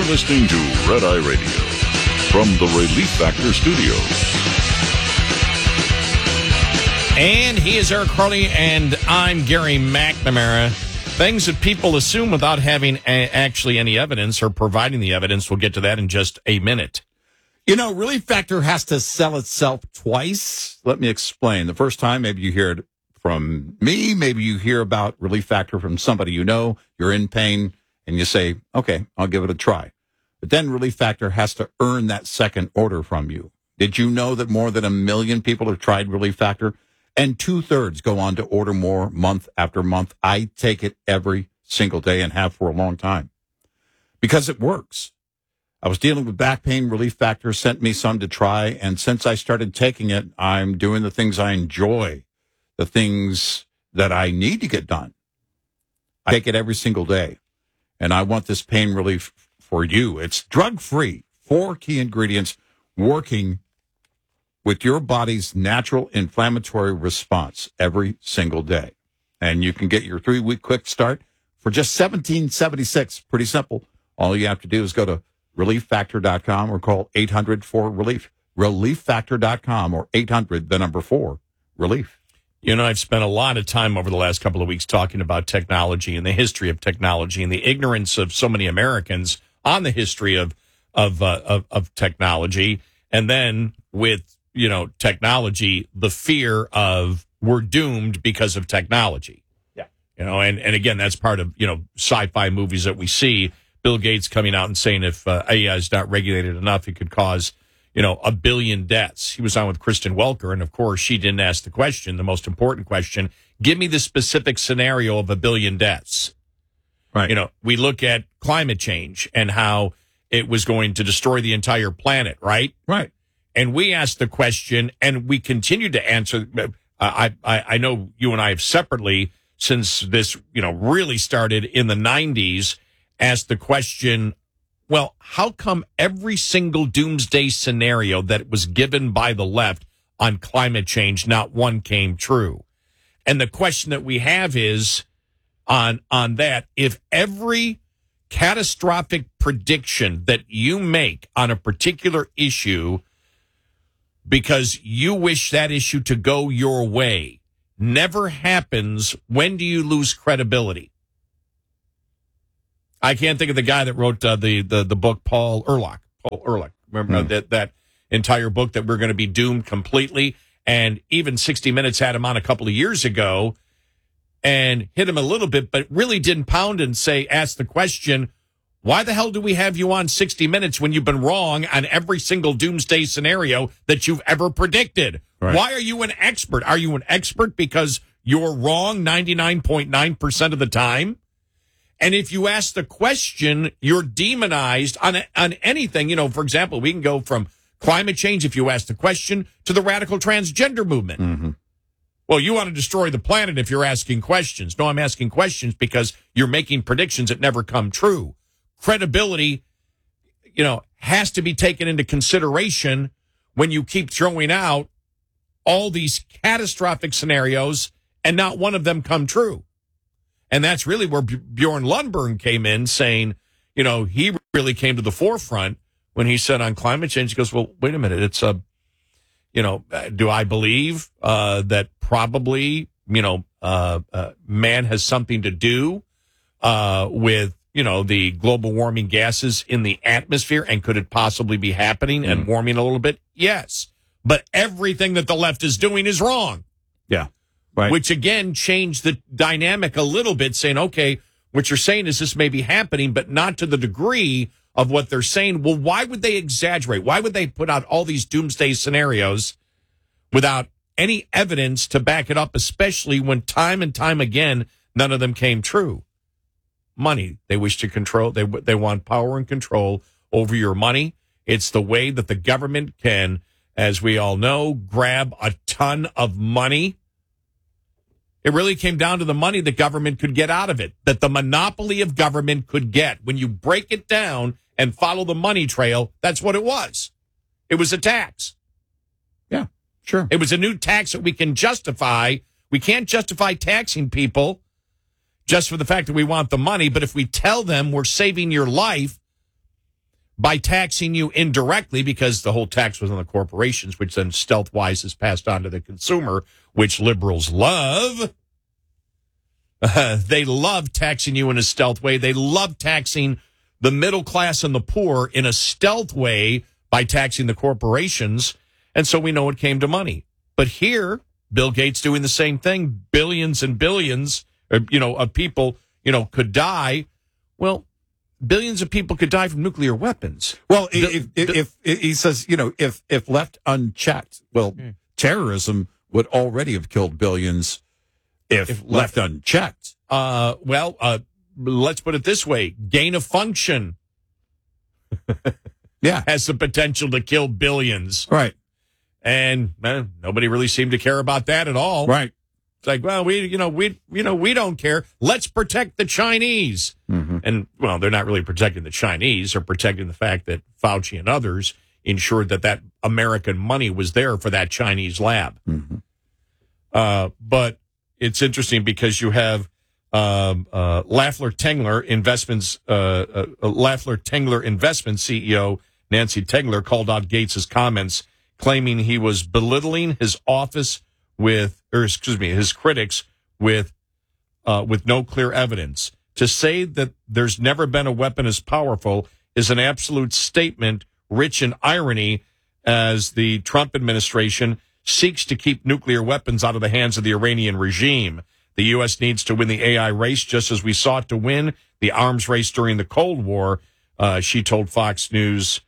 listening to Red Eye Radio from the Relief Factor Studios. And he is Eric Harley, and I'm Gary McNamara. Things that people assume without having actually any evidence or providing the evidence. We'll get to that in just a minute. You know, Relief Factor has to sell itself twice. Let me explain. The first time, maybe you hear it from me. Maybe you hear about Relief Factor from somebody you know. You're in pain, and you say, okay, I'll give it a try. But then Relief Factor has to earn that second order from you. Did you know that more than 1 million people have tried Relief Factor? And 2/3 go on to order more month after month. I take it every single day and have for a long time because it works. I was dealing with back pain. Relief Factor sent me some to try. And since I started taking it, I'm doing the things I enjoy, the things that I need to get done. I take it every single day. And I want this pain relief for you. It's drug-free. 4 key ingredients working with your body's natural inflammatory response every single day. And you can get your 3-week quick start for just $17.76. Pretty simple. All you have to do is go to ReliefFactor.com or call 800-4-RELIEF. ReliefFactor.com or 800-4-RELIEF. You know, I've spent a lot of time over the last couple of weeks talking about technology and the history of technology and the ignorance of so many Americans on the history of technology. And then with technology, the fear of we're doomed because of technology. Yeah. And again, that's part of, sci-fi movies that we see. Bill Gates coming out and saying if AI is not regulated enough, it could cause, 1 billion deaths. He was on with Kristen Welker, and of course, she didn't ask the question, the most important question. Give me the specific scenario of 1 billion deaths. Right. We look at climate change and how it was going to destroy the entire planet, right? Right. And we asked the question, and we continued to answer. I know you and I have separately, since this, really started in the 90s, asked the question, well, how come every single doomsday scenario that was given by the left on climate change, not one came true? And the question that we have is on that, if every catastrophic prediction that you make on a particular issue because you wish that issue to go your way never happens, when do you lose credibility? I can't think of the guy that wrote the book, Paul Ehrlich. Remember that entire book that we're going to be doomed completely? And even 60 Minutes had him on a couple of years ago and hit him a little bit, but really didn't pound and ask the question, why the hell do we have you on 60 Minutes when you've been wrong on every single doomsday scenario that you've ever predicted? Right. Why are you an expert? Are you an expert because you're wrong 99.9% of the time? And if you ask the question, you're demonized on anything. For example, we can go from climate change, if you ask the question, to the radical transgender movement. Mm-hmm. Well, you want to destroy the planet if you're asking questions. No, I'm asking questions because you're making predictions that never come true. Credibility, has to be taken into consideration when you keep throwing out all these catastrophic scenarios and not one of them come true. And that's really where Bjorn Lundberg came in saying, he really came to the forefront when he said on climate change, he goes, well, wait a minute. It's do I believe that probably, man has something to do with, the global warming gases in the atmosphere? And could it possibly be happening and warming a little bit? Yes. But everything that the left is doing is wrong. Yeah. Right. Which, again, changed the dynamic a little bit, saying, okay, what you're saying is this may be happening, but not to the degree of what they're saying. Well, why would they exaggerate? Why would they put out all these doomsday scenarios without any evidence to back it up, especially when time and time again, none of them came true? Money. They wish to control. They want power and control over your money. It's the way that the government can, as we all know, grab a ton of money. It really came down to the money the government could get out of it, that the monopoly of government could get. When you break it down and follow the money trail, that's what it was. It was a tax. Yeah, sure. It was a new tax that we can justify. We can't justify taxing people just for the fact that we want the money, but if we tell them we're saving your life, by taxing you indirectly, because the whole tax was on the corporations, which then stealth-wise is passed on to the consumer, which liberals love. They love taxing you in a stealth way. They love taxing the middle class and the poor in a stealth way by taxing the corporations. And so we know it came to money. But here, Bill Gates doing the same thing. Billions and billions, of people, could die. Well, billions of people could die from nuclear weapons. Well, if he says, if left unchecked, terrorism would already have killed billions if left unchecked. Let's put it this way. Gain of function has the potential to kill billions. Right. And nobody really seemed to care about that at all. Right. It's like, well, we don't care. Let's protect the Chinese. Mm-hmm. And, they're not really protecting the Chinese. They're protecting the fact that Fauci and others ensured that American money was there for that Chinese lab. Mm-hmm. But it's interesting because you have Lafler Tengler Investments CEO Nancy Tengler called out Gates's comments, claiming he was belittling his his critics with no clear evidence. To say that there's never been a weapon as powerful is an absolute statement rich in irony, as the Trump administration seeks to keep nuclear weapons out of the hands of the Iranian regime. The U.S. needs to win the AI race just as we sought to win the arms race during the Cold War, she told Fox News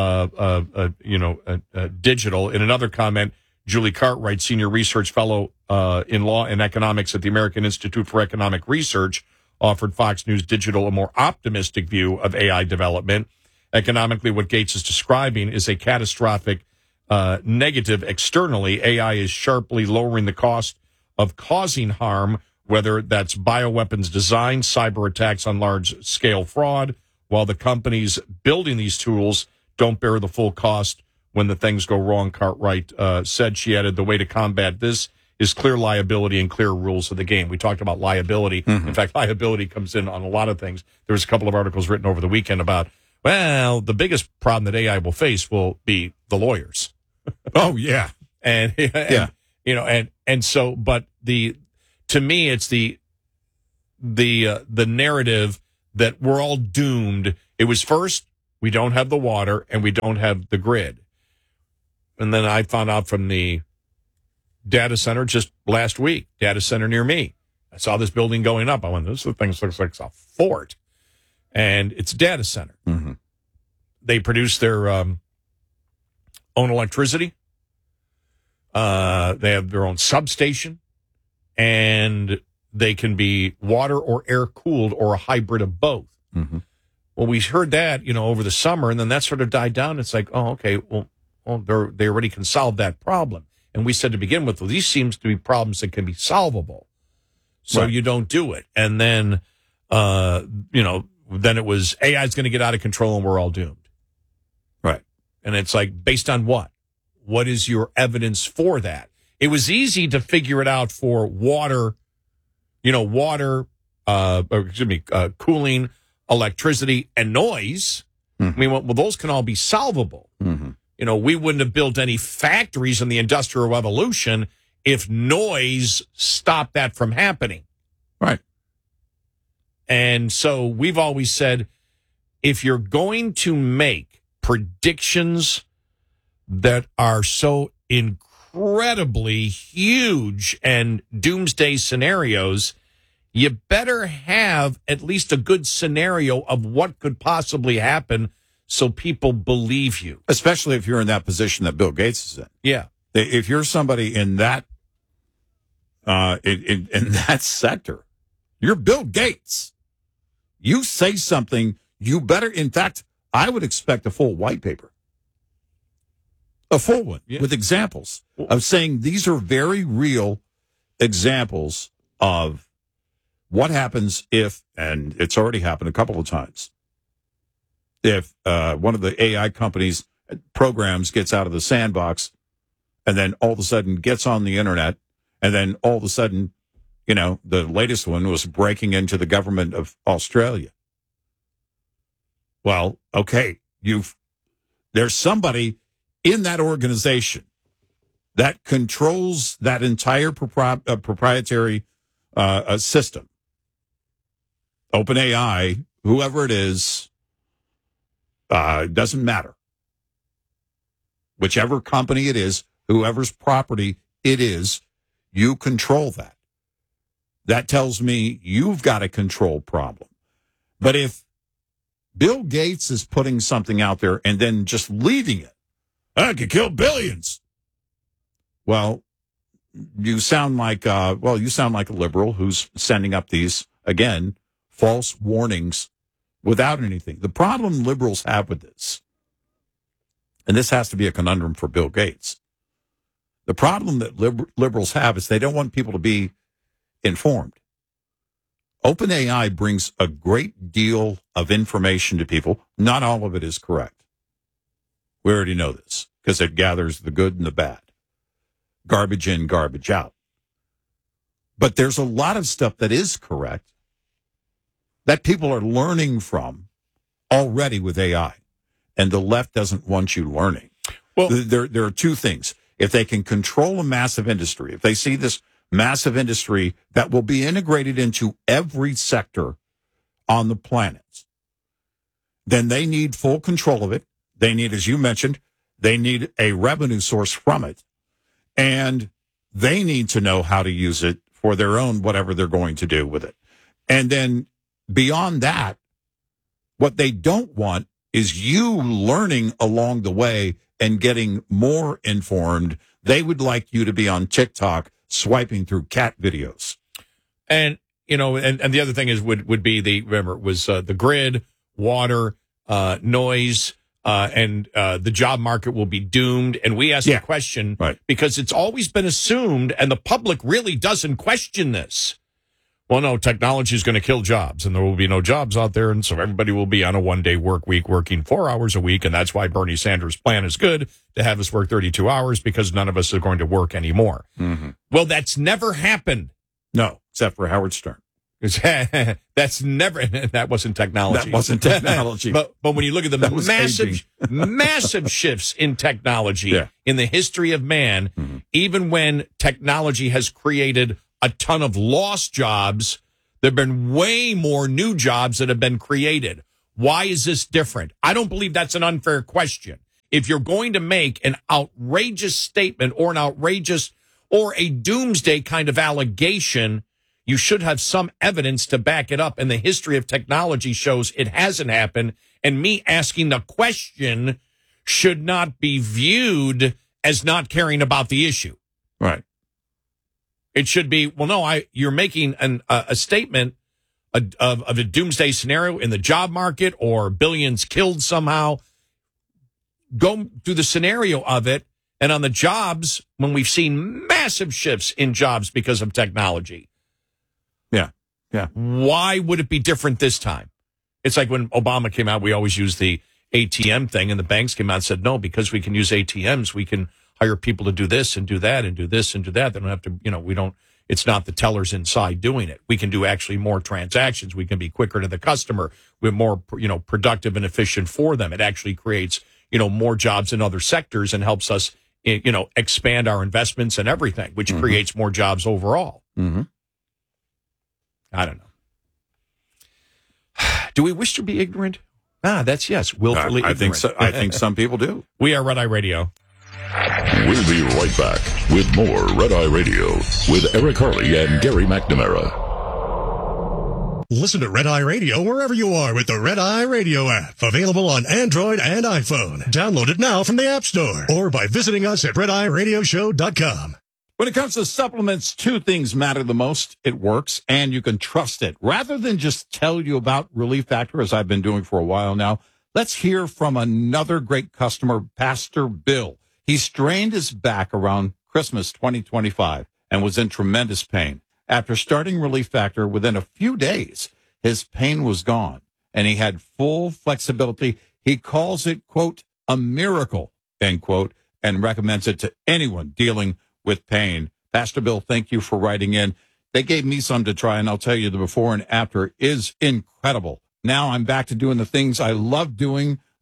Digital. In another comment, Julie Cartwright, senior research fellow in law and economics at the American Institute for Economic Research, offered Fox News Digital a more optimistic view of AI development. Economically, what Gates is describing is a catastrophic negative externally. AI is sharply lowering the cost of causing harm, whether that's bioweapons design, cyber attacks on large-scale fraud, while the companies building these tools don't bear the full cost when the things go wrong, Cartwright said. She added, the way to combat this is clear liability and clear rules of the game. We talked about liability. Mm-hmm. In fact, liability comes in on a lot of things. There was a couple of articles written over the weekend about, the biggest problem that AI will face will be the lawyers. Oh, yeah. So, but to me, it's the narrative that we're all doomed. It was first, we don't have the water and we don't have the grid. And then I found out from the data center just last week, data center near me. I saw this building going up. I went, this thing looks like a fort. And it's a data center. Mm-hmm. They produce their own electricity. They have their own substation, and they can be water or air cooled or a hybrid of both. Mm-hmm. Well, we heard that, over the summer, and then that sort of died down. It's like, oh, okay, well, they already can solve that problem. And we said to begin with, well, these seems to be problems that can be solvable. So right. You don't do it. And then, then it was AI is going to get out of control and we're all doomed. Right. And it's like, based on what? What is your evidence for that? It was easy to figure it out for water, cooling, electricity, and noise. Mm-hmm. I mean, well, those can all be solvable. Mm-hmm. We wouldn't have built any factories in the Industrial Revolution if noise stopped that from happening. Right. And so we've always said, if you're going to make predictions that are so incredibly huge and doomsday scenarios, you better have at least a good scenario of what could possibly happen so people believe you. Especially if you're in that position that Bill Gates is in. Yeah. If you're somebody in that in that sector, you're Bill Gates. You say something, you better, in fact, I would expect a full white paper. A full one with examples of saying these are very real examples of what happens if, and it's already happened a couple of times, if one of the AI companies' programs gets out of the sandbox and then all of a sudden gets on the internet, and then all of a sudden, the latest one was breaking into the government of Australia. Well, okay, there's somebody in that organization that controls that entire proprietary system. OpenAI, whoever it is, doesn't matter. Whichever company it is, whoever's property it is, you control that. That tells me you've got a control problem. But if Bill Gates is putting something out there and then just leaving it, I could kill billions. Well, you sound like a liberal who's sending up these, again, false warnings without anything. The problem liberals have with this, and this has to be a conundrum for Bill Gates, the problem that liberals have is they don't want people to be informed. OpenAI brings a great deal of information to people. Not all of it is correct. We already know this because it gathers the good and the bad. Garbage in, garbage out. But there's a lot of stuff that is correct that people are learning from already with AI. And the left doesn't want you learning. Well, there are two things. If they can control a massive industry, if they see this massive industry that will be integrated into every sector on the planet, then they need full control of it. They need, as you mentioned, they need a revenue source from it. And they need to know how to use it for their own, whatever they're going to do with it. And then beyond that, what they don't want is you learning along the way and getting more informed. They would like you to be on TikTok swiping through cat videos. And, you know, and the other thing is would be the grid, water, noise, and the job market will be doomed. And we asked the question because it's always been assumed, and the public really doesn't question this. Well, no, technology is going to kill jobs, and there will be no jobs out there, and so everybody will be on a one-day work week, working 4 hours a week, and that's why Bernie Sanders' plan is good, to have us work 32 hours, because none of us are going to work anymore. Mm-hmm. Well, that's never happened. No, except for Howard Stern. That's never. That wasn't technology. That wasn't technology. but when you look at the massive shifts in technology in the history of man, even when technology has created a ton of lost jobs, there have been way more new jobs that have been created. Why is this different? I don't believe that's an unfair question. If you're going to make an outrageous statement or a doomsday kind of allegation, you should have some evidence to back it up. And the history of technology shows it hasn't happened. And me asking the question should not be viewed as not caring about the issue. Right. It should be, well, no, you're making a statement of a doomsday scenario in the job market or billions killed somehow. Go through the scenario of it. And on the jobs, when we've seen massive shifts in jobs because of technology. Yeah. Why would it be different this time? It's like when Obama came out, we always use the ATM thing, and the banks came out and said, no, because we can use ATMs, we can hire people to do this and do that and do this and do that. They don't have to, it's not the tellers inside doing it. We can do actually more transactions. We can be quicker to the customer. We're more, productive and efficient for them. It actually creates, more jobs in other sectors and helps us, expand our investments and everything, which creates more jobs overall. Mm-hmm. I don't know. Do we wish to be ignorant? That's yes. Willfully ignorant. I think some people do. We are Red Eye Radio. We'll be right back with more Red Eye Radio with Eric Harley and Gary McNamara. Listen to Red Eye Radio wherever you are with the Red Eye Radio app. Available on Android and iPhone. Download it now from the App Store or by visiting us at RedEyeRadioshow.com. When it comes to supplements, two things matter the most. It works, and you can trust it. Rather than just tell you about Relief Factor, as I've been doing for a while now, let's hear from another great customer, Pastor Bill. He strained his back around Christmas 2025 and was in tremendous pain. After starting Relief Factor, within a few days, his pain was gone, and he had full flexibility. He calls it, quote, a miracle, end quote, and recommends it to anyone dealing with pain. Pastor Bill, thank you for writing in. They gave me some to try, and I'll tell you the before and after is incredible. Now I'm back to doing the things I love doing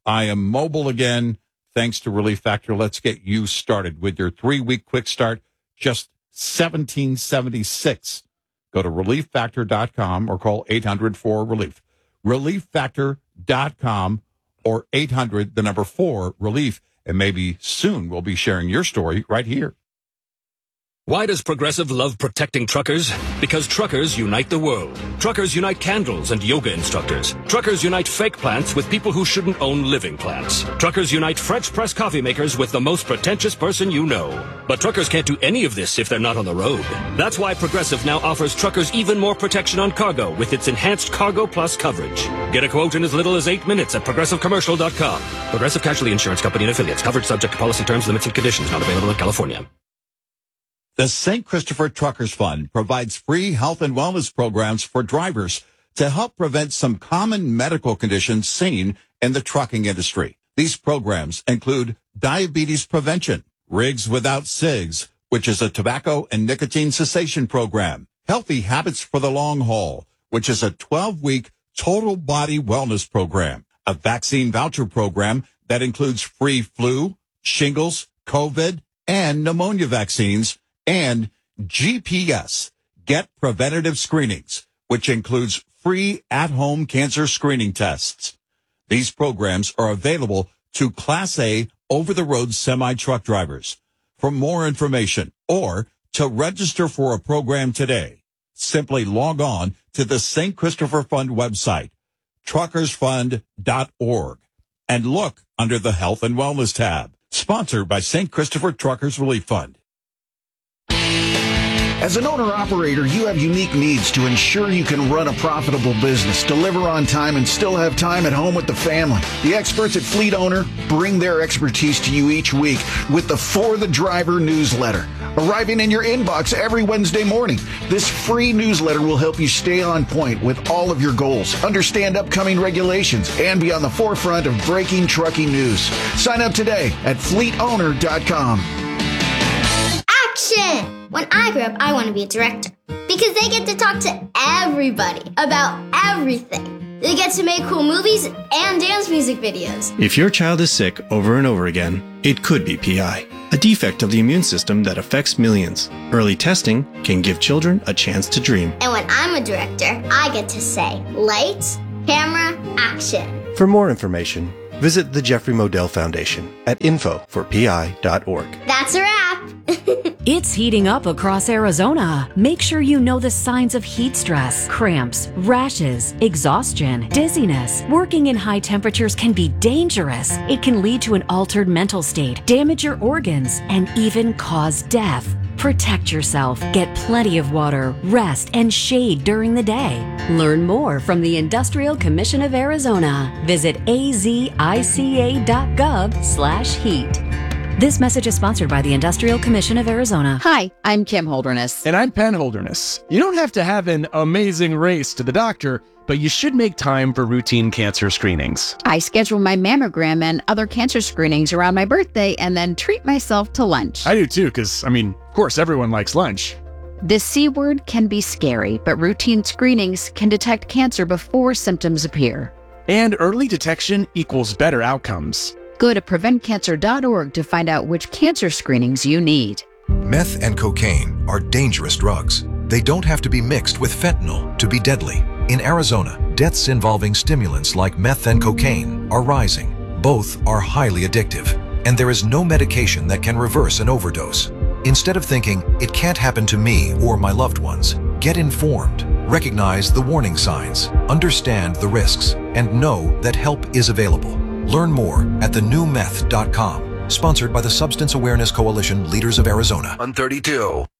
I am mobile again thanks to Relief Factor. Let's get you started with your 3-week quick start, just $17.76. Go to relieffactor.com or call 800-4RELIEF. Relieffactor.com or 800-4RELIEF. And maybe soon we'll be sharing your story right here. Why does Progressive love protecting truckers? Because truckers unite the world. Truckers unite candles and yoga instructors. Truckers unite fake plants with people who shouldn't own living plants. Truckers unite French press coffee makers with the most pretentious person you know. But truckers can't do any of this if they're not on the road. That's why Progressive now offers truckers even more protection on cargo with its enhanced Cargo Plus coverage. Get a quote in as little as 8 minutes at ProgressiveCommercial.com. Progressive Casualty Insurance Company and Affiliates. Coverage subject to policy terms, limits, and conditions. Not available in California. The St. Christopher Truckers Fund provides free health and wellness programs for drivers to help prevent some common medical conditions seen in the trucking industry. These programs include diabetes prevention, Rigs Without Cigs, which is a tobacco and nicotine cessation program, Healthy Habits for the Long Haul, which is a 12-week total body wellness program, a vaccine voucher program that includes free flu, shingles, COVID, and pneumonia vaccines, and GPS, Get Preventative Screenings, which includes free at-home cancer screening tests. These programs are available to Class A over-the-road semi-truck drivers. For more information or to register for a program today, simply log on to the St. Christopher Fund website, truckersfund.org, and look under the Health and Wellness tab. Sponsored by St. Christopher Truckers Relief Fund. As an owner-operator, you have unique needs to ensure you can run a profitable business, deliver on time, and still have time at home with the family. The experts at Fleet Owner bring their expertise to you each week with the For the Driver newsletter, arriving in your inbox every Wednesday morning. This free newsletter will help you stay on point with all of your goals, understand upcoming regulations, and be on the forefront of breaking trucking news. Sign up today at fleetowner.com. Action! When I grow up, I want to be a director because they get to talk to everybody about everything. They get to make cool movies and dance music videos. If your child is sick over and over again, it could be PI, a defect of the immune system that affects millions. Early testing can give children a chance to dream. And when I'm a director, I get to say, lights, camera, action. For more information, visit the Jeffrey Modell Foundation at info4pi.org. That's a wrap. It's heating up across Arizona. Make sure you know the signs of heat stress, cramps, rashes, exhaustion, dizziness. Working in high temperatures can be dangerous. It can lead to an altered mental state, damage your organs, and even cause death. Protect yourself, get plenty of water, rest, and shade during the day. Learn more from the Industrial Commission of Arizona. Visit azica.gov/heat. This message is sponsored by the Industrial Commission of Arizona. Hi, I'm Kim Holderness. And I'm Penn Holderness. You don't have to have an amazing race to the doctor, but you should make time for routine cancer screenings. I schedule my mammogram and other cancer screenings around my birthday and then treat myself to lunch. I do too, because, of course, everyone likes lunch. The C word can be scary, but routine screenings can detect cancer before symptoms appear. And early detection equals better outcomes. Go to preventcancer.org to find out which cancer screenings you need. Meth and cocaine are dangerous drugs. They don't have to be mixed with fentanyl to be deadly. In Arizona, deaths involving stimulants like meth and cocaine are rising. Both are highly addictive, and there is no medication that can reverse an overdose. Instead of thinking, it can't happen to me or my loved ones, get informed, recognize the warning signs, understand the risks, and know that help is available. Learn more at thenewmeth.com. Sponsored by the Substance Awareness Coalition, Leaders of Arizona. 132.